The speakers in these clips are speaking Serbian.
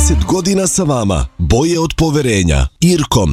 30 godina sa vama. Boje od poverenja. IRCOM.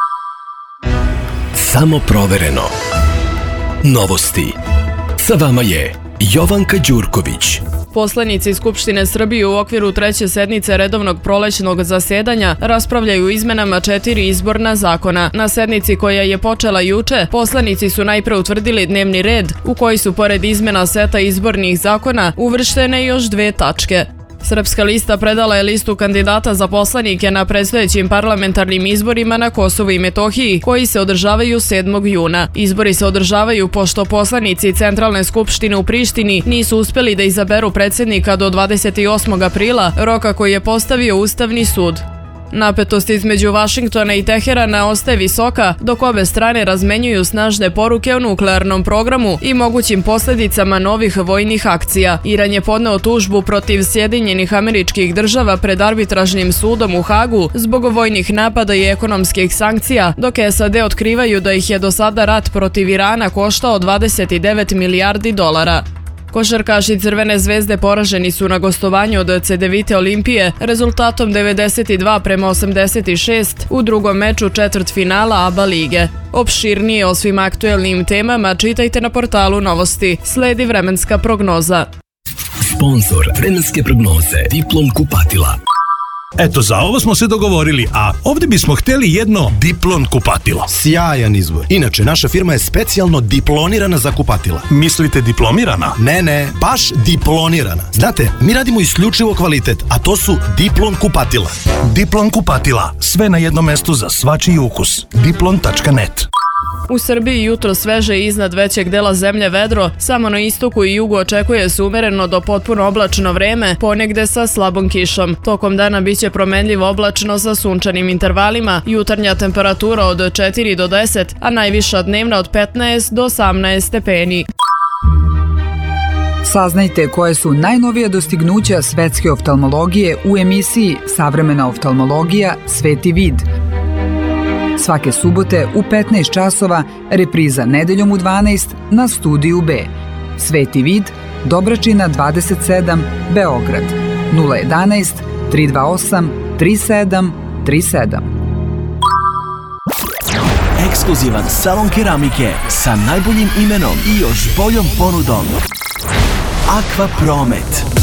Samo provereno. Novosti. Sa vama je Jovanka Đurković. Poslanici Skupštine Srbije u okviru treće sednice redovnog prolećnog zasedanja raspravljaju o izmenama 4 izborna zakona. Na sednici koja je počela juče, poslanici su najpre utvrdili dnevni red u koji su pored izmena seta izbornih zakona uvrštene još 2 tačke. Srpska lista predala je listu kandidata za poslanike na predstojećim parlamentarnim izborima na Kosovu i Metohiji, koji se održavaju 7. juna. Izbori se održavaju pošto poslanici Centralne skupštine u Prištini nisu uspeli da izaberu predsjednika do 28. aprila, roka koji je postavio Ustavni sud. Napetost između Vašingtona i Teherana ostaje visoka, dok obe strane razmenjuju snažne poruke o nuklearnom programu i mogućim posljedicama novih vojnih akcija. Iran je podneo tužbu protiv Sjedinjenih Američkih Država pred arbitražnim sudom u Hagu zbog vojnih napada i ekonomskih sankcija, dok SAD otkrivaju da ih je do sada rat protiv Irana koštao 29 milijardi dolara. Košarkaši Crvene zvezde poraženi su na gostovanju od Cedevite Olimpije rezultatom 92-86 u drugom meču četvrtfinala ABA lige. Opširnije o svim aktuelnim temama čitajte na portalu Novosti. Sledi vremenska prognoza. Sponzor vremenske prognoze Diplom kupatila. Eto, za ovo smo se dogovorili, a ovdje bismo htjeli jedno Diplon kupatilo. Sjajan izbor. Inače, naša firma je specijalno diplonirana za kupatila. Mislite diplomirana? Ne, baš diplonirana. Znate, mi radimo isključivo kvalitet, a to su Diplon kupatila. Diplon kupatila. Sve na jednom mestu za svačiji ukus. Diplon.net. U Srbiji jutro sveže i iznad većeg dela zemlje vedro, samo na istoku i jugu očekuje se umereno do potpuno oblačno vreme, ponegde sa slabom kišom. Tokom dana biće promenljivo oblačno sa sunčanim intervalima, jutarnja temperatura od 4 do 10, a najviša dnevna od 15 do 18 stepeni. Saznajte koje su najnovija dostignuća svetske oftalmologije u emisiji Savremena oftalmologija – Sveti vid. Svake subote u 15 časova, repriza nedeljom u 12 na Studiju B. Sveti vid, Dobračina 27, Beograd. 011 328 3737. Ekskluzivan salon keramike sa najboljim imenom i još boljom ponudom. Aqua Promet.